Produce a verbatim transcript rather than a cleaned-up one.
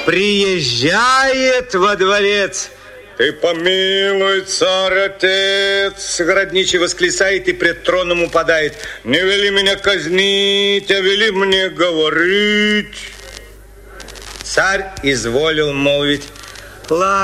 приезжает во дворец. Ты помилуй, царь-отец, городничий восклицает и пред троном упадает. Не вели меня казнить, а вели мне говорить. Царь изволил молвить: ладно.